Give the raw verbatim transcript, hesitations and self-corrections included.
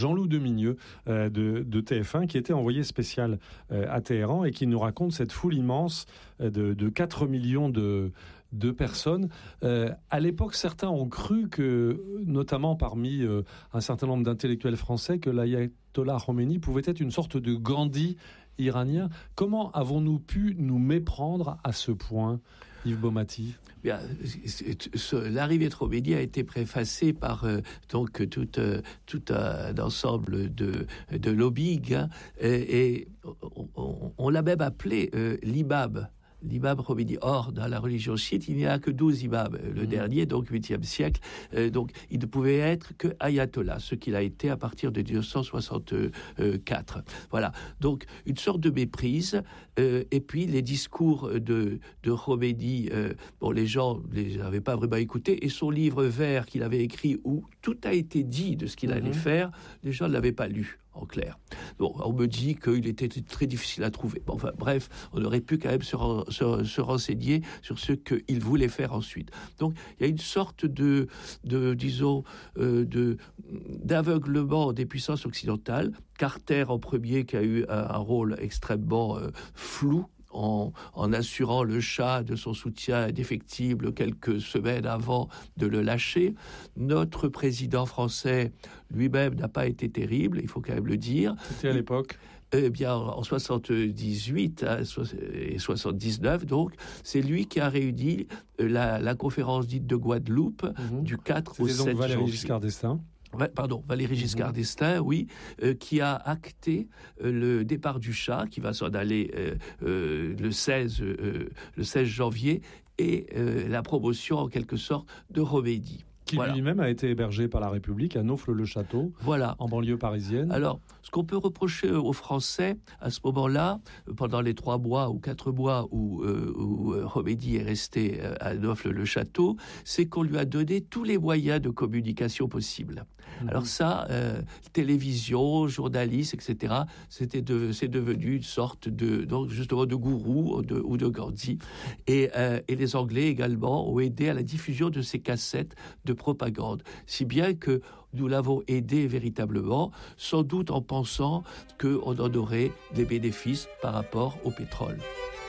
Jean-Loup Demigneux euh, de, de T F un, qui était envoyé spécial euh, à Téhéran et qui nous raconte cette foule immense euh, de, de quatre millions de, de personnes. Euh, à l'époque, certains ont cru que, notamment parmi euh, un certain nombre d'intellectuels français, que l'ayatollah Khomeini pouvait être une sorte de Gandhi iranien. Comment avons-nous pu nous méprendre à ce point, Yves Baumati? Bien, l'arrivée de Khomeini a été préfacée par euh, donc tout, euh, tout un ensemble de, de lobbying, hein, et, et on, on, on l'a même appelé euh, l'imam. L'imam Khomeini. Or, dans la religion chiite, il n'y a que douze imams. Le mmh. dernier, donc, huitième siècle. Euh, donc, il ne pouvait être que ayatollah, ce qu'il a été à partir de dix-neuf cent soixante-quatre. Voilà. Donc, une sorte de méprise. Euh, et puis, les discours de, de Khomeini, euh, bon, les gens ne les avaient pas vraiment écoutés. Et son livre vert qu'il avait écrit, où tout a été dit de ce qu'il mmh. allait faire, les gens ne l'avaient pas lu. En clair. Bon, on me dit qu'il était très difficile à trouver. Bon, enfin, bref, on aurait pu quand même se, se, se renseigner sur ce qu'il voulait faire ensuite. Donc, il y a une sorte de, de disons, euh, de, d'aveuglement des puissances occidentales. Carter en premier, qui a eu un, un rôle extrêmement euh, flou, En, en assurant le Shah de son soutien indéfectible quelques semaines avant de le lâcher. Notre président français lui-même n'a pas été terrible, il faut quand même le dire. C'était à l'époque Eh bien, en soixante-dix-huit hein, et soixante-dix-neuf, donc, c'est lui qui a réuni la, la conférence dite de Guadeloupe mmh. du quatre au sept janvier. C'était donc Valéry Giscard d'Estaing. Pardon, Valéry Giscard d'Estaing, oui, euh, qui a acté euh, le départ du Shah, qui va s'en aller euh, euh, le seize, euh, le seize janvier, et euh, la promotion, en quelque sorte, de Khomeini. Qui voilà. lui-même a été hébergé par la République à Naufle-le-Château, voilà. en banlieue parisienne. Alors, ce qu'on peut reprocher aux Français, à ce moment-là, pendant les trois mois ou quatre mois où, euh, où Khomeini est resté à Naufle-le-Château, c'est qu'on lui a donné tous les moyens de communication possibles. Mmh. Alors ça, euh, télévision, journalistes, et cetera, c'était de, c'est devenu une sorte de, donc justement, de gourou ou de, ou de Gandhi. Et, euh, et les Anglais également ont aidé à la diffusion de ces cassettes de propagande, si bien que nous l'avons aidé véritablement, sans doute en pensant qu'on en aurait des bénéfices par rapport au pétrole.